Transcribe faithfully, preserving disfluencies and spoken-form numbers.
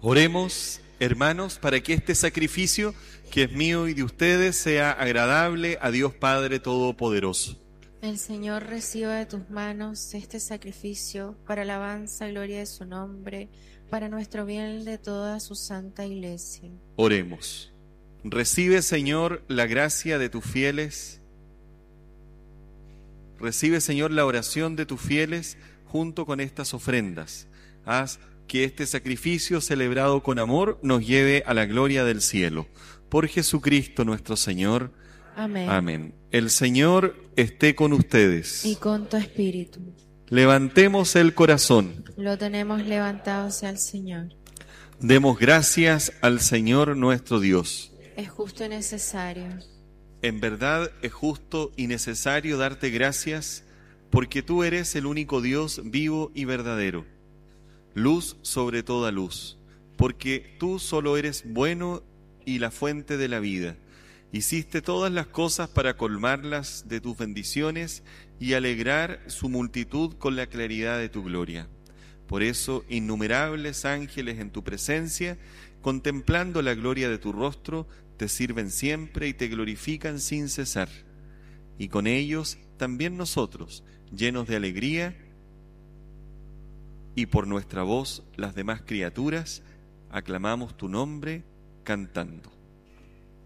Oremos, hermanos, para que este sacrificio, que es mío y de ustedes, sea agradable a Dios Padre Todopoderoso. El Señor reciba de tus manos este sacrificio para alabanza y gloria de su nombre, para nuestro bien de toda su santa iglesia. Oremos. Recibe, Señor, la gracia de tus fieles. Recibe, Señor, la oración de tus fieles junto con estas ofrendas. Haz que este sacrificio celebrado con amor nos lleve a la gloria del cielo. Por Jesucristo nuestro Señor. Amén. Amén. El Señor esté con ustedes. Y con tu espíritu. Levantemos el corazón. Lo tenemos levantado hacia el Señor. Demos gracias al Señor nuestro Dios. Es justo y necesario. En verdad es justo y necesario darte gracias, porque tú eres el único Dios vivo y verdadero, luz sobre toda luz, porque tú solo eres bueno y la fuente de la vida. Hiciste todas las cosas para colmarlas de tus bendiciones y alegrar su multitud con la claridad de tu gloria. Por eso, innumerables ángeles en tu presencia, contemplando la gloria de tu rostro, te sirven siempre y te glorifican sin cesar. Y con ellos también nosotros, llenos de alegría, y por nuestra voz las demás criaturas, aclamamos tu nombre cantando.